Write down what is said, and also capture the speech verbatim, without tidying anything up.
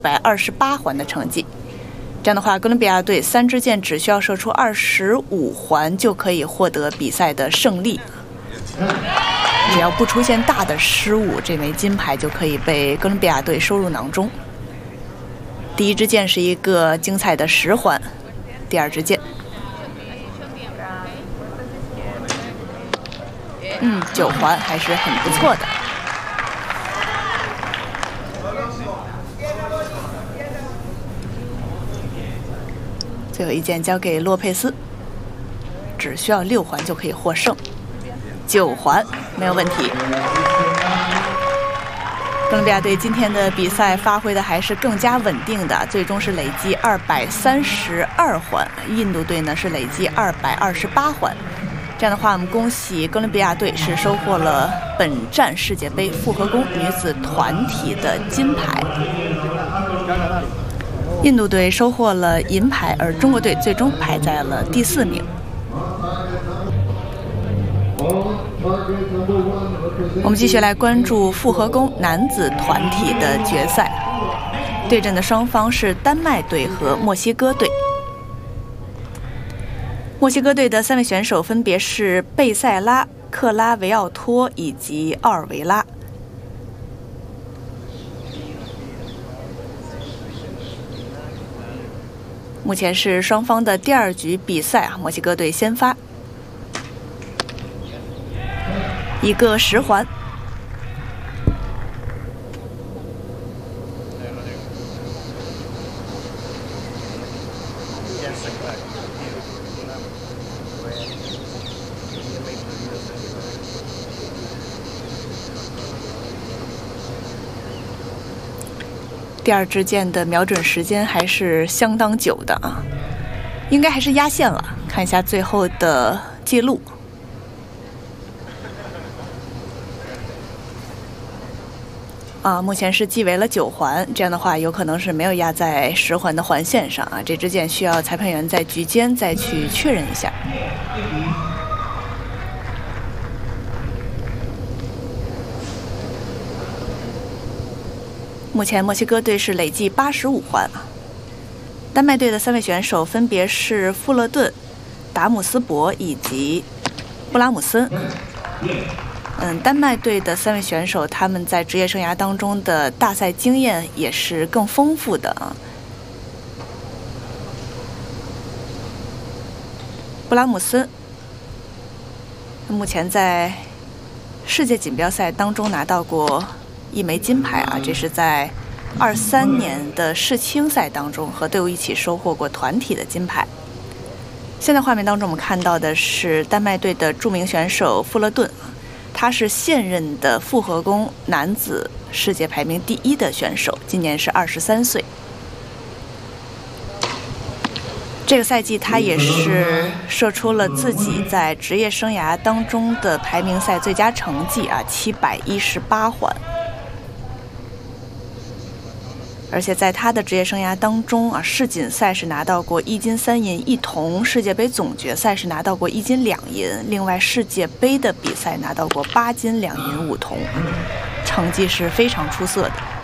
一百二十八环的成绩。这样的话，哥伦比亚队三支箭只需要射出二十五环就可以获得比赛的胜利。只要不出现大的失误，这枚金牌就可以被哥伦比亚队收入囊中。第一支箭是一个精彩的十环，第二支箭，嗯，九环还是很不错的。最后一箭交给洛佩斯，只需要六环就可以获胜。九环没有问题。哥伦比亚队今天的比赛发挥的还是更加稳定的，最终是累计二百三十二环。印度队呢是累计二百二十八环。这样的话，我们恭喜哥伦比亚队是收获了本站世界杯复合弓女子团体的金牌。印度队收获了银牌，而中国队最终排在了第四名。我们继续来关注复合弓男子团体的决赛，对阵的双方是丹麦队和墨西哥队。墨西哥队的三位选手分别是贝塞拉、克拉维奥托以及奥尔维拉。目前是双方的第二局比赛啊，墨西哥队先发，一个十环，第二支箭的瞄准时间还是相当久的啊，应该还是压线了。看一下最后的记录。啊，目前是计为了九环，这样的话有可能是没有压在十环的环线上啊。这支箭需要裁判员在局间再去确认一下。目前墨西哥队是累计八十五环啊。丹麦队的三位选手分别是富勒顿、达姆斯伯以及布拉姆森。嗯，丹麦队的三位选手，他们在职业生涯当中的大赛经验也是更丰富的啊。布拉姆森目前在世界锦标赛当中拿到过一枚金牌啊，这是在二三年的世青赛当中和队伍一起收获过团体的金牌。现在画面当中我们看到的是丹麦队的著名选手富勒顿，他是现任的复合弓男子世界排名第一的选手，今年是二十三岁。这个赛季他也是射出了自己在职业生涯当中的排名赛最佳成绩啊，七百一十八环。而且在他的职业生涯当中啊，世锦赛是拿到过一金三银一铜，世界杯总决赛是拿到过一金两银，另外世界杯的比赛拿到过八金两银五铜，成绩是非常出色的。